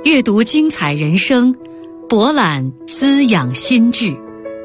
阅读精彩人生，博览滋养心智。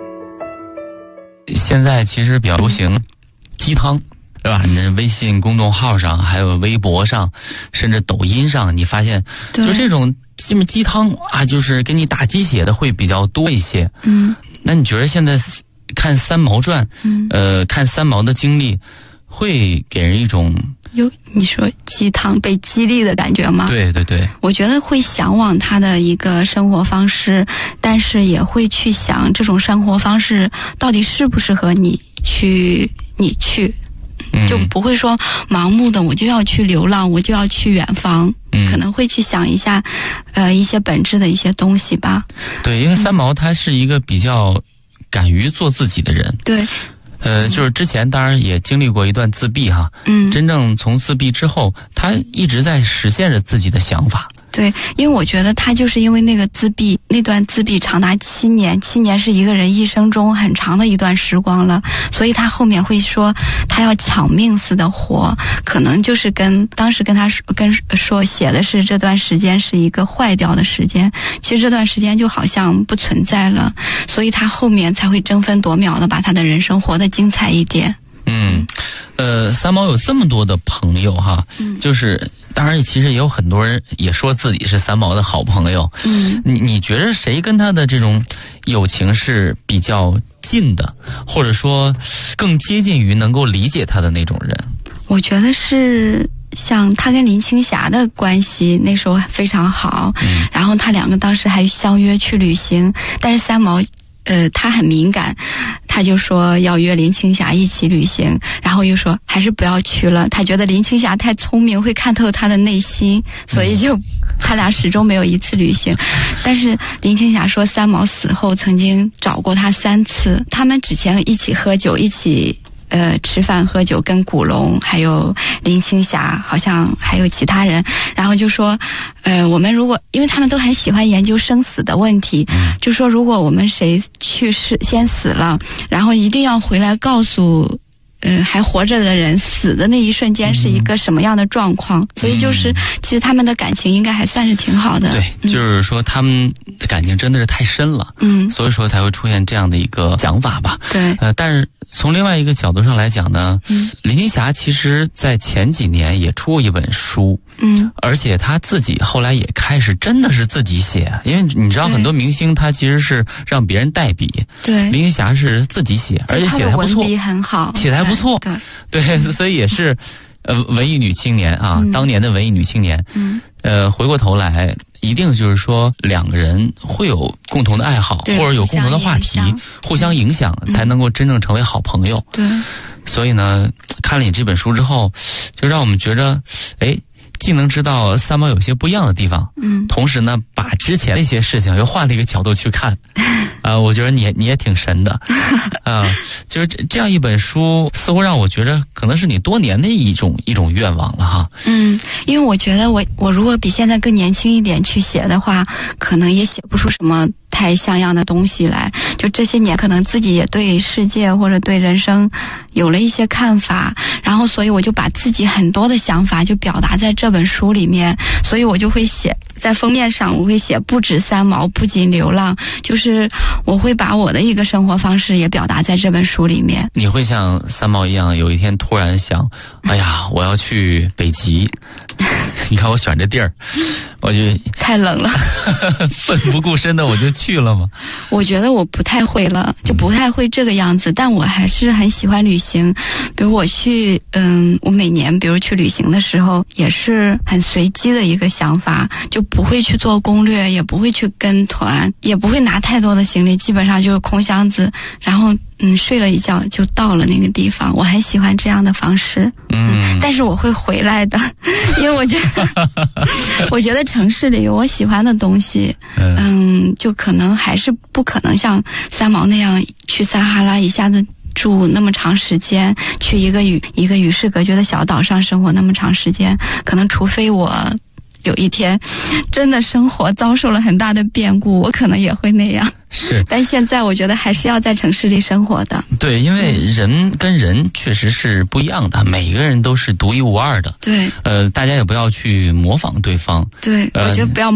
现在其实比较流行鸡汤，对吧？你微信公众号上，还有微博上，甚至抖音上，你发现就这种基本鸡汤啊，就是给你打鸡血的会比较多一些。那你觉得现在看三毛传，看三毛的经历，会给人一种你说鸡汤被激励的感觉吗？ 对对对， 我觉得会向往他的一个生活方式，但是也会去想这种生活方式到底适不适合你去，就不会说盲目的我就要去流浪，我就要去远方，可能会去想一下一些本质的一些东西吧。 对，因为三毛他是一个比较敢于做自己的人。 对。 就是之前当然也经历过一段自闭哈，真正从自闭之后，他一直在实现着自己的想法。 对，因为我觉得他就是因为那段自闭长达7年是一个人一生中很长的一段时光了，所以他后面会说他要抢命似的活，可能就是当时跟他说写的是这段时间是一个坏掉的时间，其实这段时间就好像不存在了，所以他后面才会争分夺秒的把他的人生活得精彩一点。 三毛有这么多的朋友哈，就是当然其实也有很多人也说自己是三毛的好朋友。你觉得谁跟他的这种友情是比较近的，或者说更接近于能够理解他的那种人？我觉得是像他跟林青霞的关系那时候非常好，然后他两个当时还相约去旅行，但是三毛他很敏感，他就说要约林青霞一起旅行，然后又说还是不要去了，他觉得林青霞太聪明，会看透他的内心，所以就他俩始终没有一次旅行。但是林青霞说三毛死后曾经找过他3次，他们之前一起喝酒，一起吃饭喝酒，跟古龙还有林青霞好像还有其他人，然后就说我们如果因为他们都很喜欢研究生死的问题，就说如果我们谁去世先死了，然后一定要回来告诉还活着的人死的那一瞬间是一个什么样的状况，所以就是其实他们的感情应该还算是挺好的。对，就是说他们的感情真的是太深了，所以说才会出现这样的一个想法吧。对，但是从另外一个角度上来讲呢，林青霞其实在前几年也出过一本书，而且她自己后来也开始真的是自己写，因为你知道很多明星他其实是让别人代笔，对，林青霞是自己写，而且写得还不错，文笔很好，写得还不错，对，所以也是文艺女青年啊，当年的文艺女青年，回过头来一定就是说两个人会有共同的爱好，或者有共同的话题，互相影响，才能够真正成为好朋友。对，所以呢，看了你这本书之后，就让我们觉着，既能知道三毛有些不一样的地方，同时呢，把之前的一些事情又换了一个角度去看，我觉得你也挺神的，就是这样一本书，似乎让我觉得可能是你多年的一种愿望了哈。因为我觉得我如果比现在更年轻一点去写的话，可能也写不出什么太像样的东西来。就这些年，可能自己也对世界或者对人生有了一些看法，然后所以我就把自己很多的想法就表达在这本书里面，所以我就会写在封面上，我会写不止三毛，不仅流浪，就是我会把我的一个生活方式也表达在这本书里面。你会像三毛一样，有一天突然想，哎呀，我要去北极，你看我选这地儿，我就太冷了，奋不顾身的我就去了嘛。我觉得我不太会了，就不太会这个样子，但我还是很喜欢旅行。比如我去，我每年比如去旅行的时候，也是很随机的一个想法，就不会去做攻略，也不会去跟团，也不会拿太多的行李，基本上就是空箱子，然后睡了一觉就到了那个地方。我很喜欢这样的方式，但是我会回来的，因为我觉得城市里有我喜欢的东西，就可能还是不可能像三毛那样去撒哈拉一下子住那么长时间，去一个与世隔绝的小岛上生活那么长时间，可能除非我有一天真的生活遭受了很大的变故，我可能也会那样。是，但现在我觉得还是要在城市里生活的。对，因为人跟人确实是不一样的，每个人都是独一无二的。对，大家也不要去模仿对方。对，我觉得不要